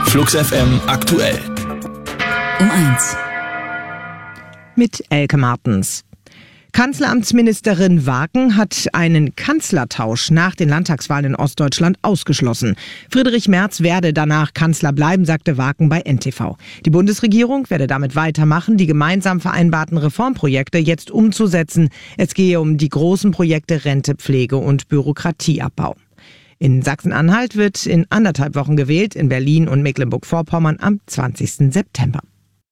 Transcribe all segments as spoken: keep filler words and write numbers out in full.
Flux F M aktuell. Um eins. Mit Elke Martens. Kanzleramtsministerin Waken hat einen Kanzlertausch nach den Landtagswahlen in Ostdeutschland ausgeschlossen. Friedrich Merz werde danach Kanzler bleiben, sagte Waken bei N T V. Die Bundesregierung werde damit weitermachen, die gemeinsam vereinbarten Reformprojekte jetzt umzusetzen. Es gehe um die großen Projekte Rente, Pflege und Bürokratieabbau. In Sachsen-Anhalt wird in anderthalb Wochen gewählt, in Berlin und Mecklenburg-Vorpommern am zwanzigsten September.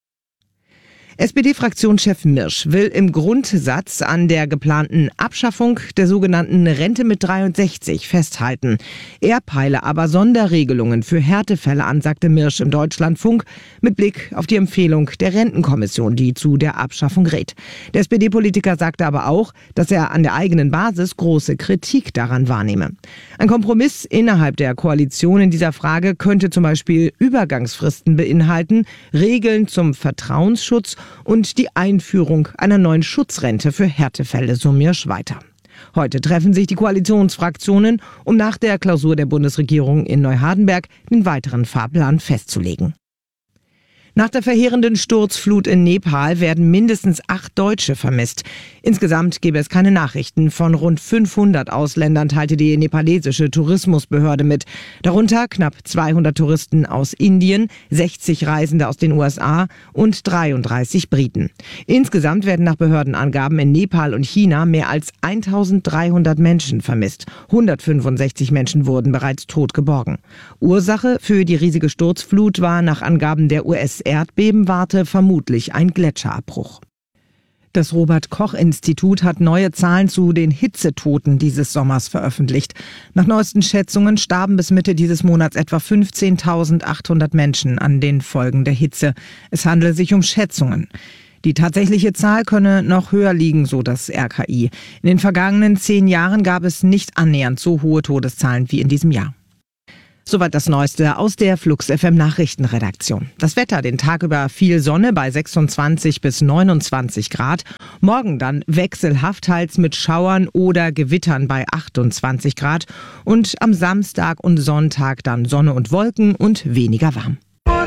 S P D-Fraktionschef Mirsch will im Grundsatz an der geplanten Abschaffung der sogenannten Rente mit dreiundsechzig festhalten. Er peile aber Sonderregelungen für Härtefälle an, sagte Mirsch im Deutschlandfunk, mit Blick auf die Empfehlung der Rentenkommission, die zu der Abschaffung rät. Der S P D-Politiker sagte aber auch, dass er an der eigenen Basis große Kritik daran wahrnehme. Ein Kompromiss innerhalb der Koalition in dieser Frage könnte zum Beispiel Übergangsfristen beinhalten, Regeln zum Vertrauensschutz und die Einführung einer neuen Schutzrente für Härtefälle, so Mirsch weiter. Heute treffen sich die Koalitionsfraktionen, um nach der Klausur der Bundesregierung in Neuhardenberg den weiteren Fahrplan festzulegen. Nach der verheerenden Sturzflut in Nepal werden mindestens acht Deutsche vermisst. Insgesamt gebe es keine Nachrichten von rund fünfhundert Ausländern, teilte die nepalesische Tourismusbehörde mit. Darunter knapp zweihundert Touristen aus Indien, sechzig Reisende aus den U S A und dreiunddreißig Briten. Insgesamt werden nach Behördenangaben in Nepal und China mehr als eintausenddreihundert Menschen vermisst. hundertfünfundsechzig Menschen wurden bereits tot geborgen. Ursache für die riesige Sturzflut war nach Angaben der U S Erdbebenwarte vermutlich ein Gletscherabbruch. Das Robert-Koch-Institut hat neue Zahlen zu den Hitzetoten dieses Sommers veröffentlicht. Nach neuesten Schätzungen starben bis Mitte dieses Monats etwa fünfzehntausendachthundert Menschen an den Folgen der Hitze. Es handele sich um Schätzungen. Die tatsächliche Zahl könne noch höher liegen, so das R K I. In den vergangenen zehn Jahren gab es nicht annähernd so hohe Todeszahlen wie in diesem Jahr. Soweit das Neueste aus der Flux F M Nachrichtenredaktion. Das Wetter, den Tag über viel Sonne bei sechsundzwanzig bis neunundzwanzig Grad. Morgen dann wechselhaft, teils mit Schauern oder Gewittern bei achtundzwanzig Grad. Und am Samstag und Sonntag dann Sonne und Wolken und weniger warm.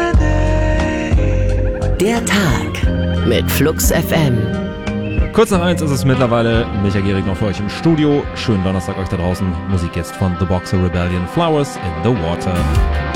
Der Tag mit Flux F M. Kurz nach eins ist es mittlerweile. Micha Gehrig noch für euch im Studio. Schönen Donnerstag euch da draußen. Musik jetzt von The Boxer Rebellion, Flowers in the Water.